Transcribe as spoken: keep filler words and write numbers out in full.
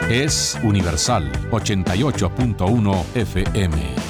Es Universal ochenta y ocho punto uno F M.